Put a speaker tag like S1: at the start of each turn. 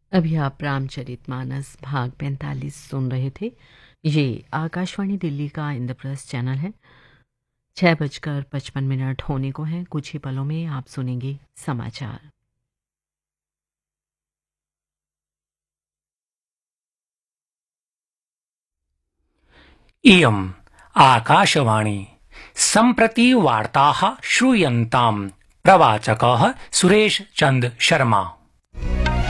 S1: अभी आप रामचरितमानस भाग 45 सुन रहे थे। ये आकाशवाणी दिल्ली का इंद्रप्रस्थ चैनल है। 6:55 होने को हैं। कुछ ही पलों में आप सुनेंगे समाचार।
S2: इयम् आकाशवाणी सम्प्रति वार्ताः श्रूयन्ताम्। प्रवाचकः सुरेश चंद शर्मा।